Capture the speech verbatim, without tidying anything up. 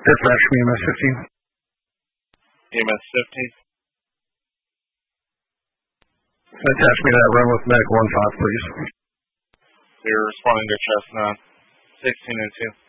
Dispatch from E M S fifteen. E M S fifteen. Attach me to that run with Medic one five, please. You're responding to Chestnut sixteen and two.